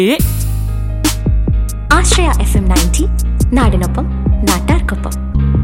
ആശ്രയ FM 90 നാടിനൊപ്പം നാട്ടാർക്കൊപ്പം.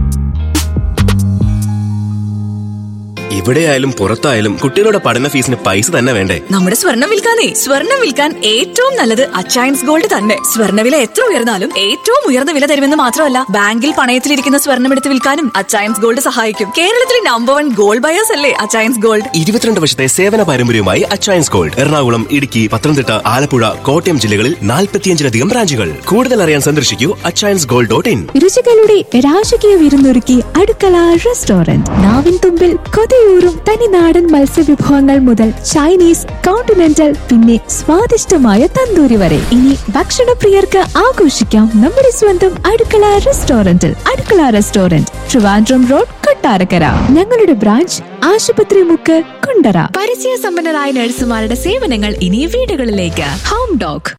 എവിടെയായാലും പുറത്തായാലും കുട്ടികളുടെ പഠന ഫീസിന് പൈസ തന്നെ വേണ്ടേ? നമ്മുടെ സ്വർണ്ണം വിൽക്കാൻ ഏറ്റവും നല്ലത് അച്ചയൻസ് ഗോൾഡ് തന്നെ. സ്വർണ്ണവില എത്ര ഉയർന്നാലും ഏറ്റവും ഉയർന്ന വില തരുമെന്ന് മാത്രമല്ല, ബാങ്കിൽ പണയത്തിലിരിക്കുന്ന സ്വർണ്ണം എടുത്ത് വിൽക്കാനും അച്ചയൻസ് ഗോൾഡ് സഹായിക്കും. കേരളത്തിലെ നമ്പർ 1 ഗോൾഡ് ബയേഴ്സ് അല്ലേ അച്ചയൻസ് ഗോൾഡ്. 22 വർഷത്തെ സേവന പാരമ്പര്യവുമായി അച്ചയൻസ് ഗോൾഡ് എറണാകുളം, ഇടുക്കി, പത്തനംതിട്ട, ആലപ്പുഴ, കോട്ടയം ജില്ലകളിൽ 45-ലധികം ബ്രാഞ്ചുകൾ. കൂടുതൽ അറിയാൻ സന്ദർശിക്കൂ achainsgold.in. രുചികളുടെ രാജകീയ വിരുന്നൊരുക്കി അടുക്കള റെസ്റ്റോറന്റ്. നാവിൻ തുമ്പിൽ കൊതിയൂറും തനിനാടൻ മത്സ്യവിഭവങ്ങൾ മുതൽ ചൈനീസ്, കോണ്ടിനെന്റൽ, പിന്നെ സ്വാദിഷ്ടമായ തന്തൂരി വരെ. ഇനി ഭക്ഷണപ്രിയർക്ക് ആഘോഷിക്കാം നമ്മുടെ സ്വന്തം അടുക്കള റെസ്റ്റോറന്റിൽ. അടുക്കള റെസ്റ്റോറന്റ്, ട്രിവാൻഡ്രം റോഡ്, കൊട്ടാരക്കര. ഞങ്ങളുടെ ബ്രാഞ്ച് ആശുപത്രി മുക്ക്, കുണ്ടറ. പരിചയസമ്പന്നരായ നഴ്സുമാരുടെ സേവനങ്ങൾ ഇനി വീടുകളിലേക്ക്. Home dog.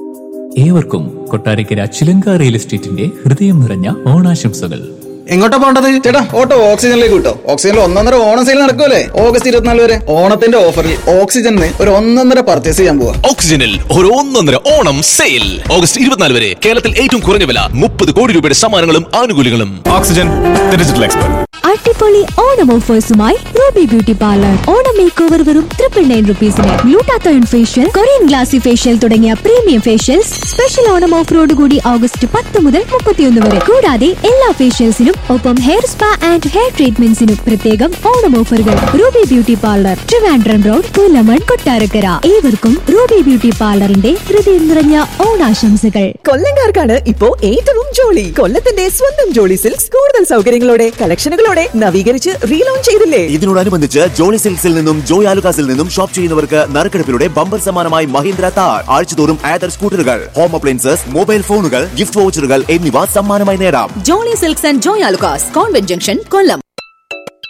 ഏവർക്കും കൊട്ടാരക്കര ചിലങ്ക റിയൽ എസ്റ്റേറ്റിന്റെ ഹൃദയം നിറഞ്ഞ ഓണാശംസകൾ. എങ്ങോട്ടാ പോണ്ടത് ചേട്ടാ? ഓട്ടോ ഓക്സിജനിലേക്ക് കിട്ടോ. ഓക്സിജനിൽ 1.5 ഓണം സെയിൽ നടക്കുമല്ലേ ഓഗസ്റ്റ് 24 വരെ. ഓണത്തിന്റെ ഓഫറിൽ ഓക്സിജനിൽ ഒരു 1.5 പർച്ചേസ് ചെയ്യാൻ പോവാ. ഓക്സിജനിൽ ഒരു 1.5 ഓണം സെയിൽ ഓഗസ്റ്റ് 24 വരെ. കേരളത്തിൽ ഏറ്റവും കുറഞ്ഞ വില, 30 കോടി രൂപയുടെ സമ്മാനങ്ങളും ആനുകൂല്യങ്ങളും. Oxygen, digital expert. അടിപൊളി Onam ഓഫേഴ്സുമായി Ruby beauty parlour. Onam make over വെറും 999 rupees-ന്. Glutathione facial, Korean glassy facial തുടങ്ങിയ premium facials special Onam ഓഫറോടുകൂടി August 10 മുതൽ 31 വരെ. കൂടാതെ എല്ലാ ഫേഷ്യൽസിനും ഒപ്പം ഹെയർ സ്പാ ആൻഡ് ഹെയർ ട്രീറ്റ്മെന്റ്സിനും പ്രത്യേകം ഓണം ഓഫറുകൾ. Ruby beauty parlour, Trivandrum road, Pulamon, Kottarakkara. ഏവർക്കും റൂബി ബ്യൂട്ടി പാർലറിന്റെ ഹൃദയം നിറഞ്ഞ ഓണാശംസകൾ. കൊല്ലംകാർക്കാണ് ഇപ്പോ ഏറ്റവും ജോളി. കൊല്ലത്തിന്റെ സ്വന്തം ജോളി സിൽക്സ് കൂടുതൽ സൗകര്യങ്ങളോടെ, കളക്ഷനുകളോടെ നവീകരിച്ച് റീലോഞ്ച് ചെയ്തില്ലേ. ഇതിനോടനുബന്ധിച്ച് ജോളി സിൽക്സിൽ നിന്നും ജോയ് ആലുകാസിൽ നിന്നും ഷോപ്പ് ചെയ്യുന്നവർക്ക് നറുക്കെടുപ്പിലൂടെ ബമ്പർ സമ്മാനമായി മഹീന്ദ്ര താർ, ആഴ്ചതോറും ആദർ സ്കൂട്ടറുകൾ, ഹോം അപ്ലയൻസസ്, മൊബൈൽ ഫോണുകൾ, ഗിഫ്റ്റ് വൗച്ചറുകൾ എന്നിവ സമ്മാനമായി നേടാം. Jolly silks and Joy Alukkas, convent junction, Kollam.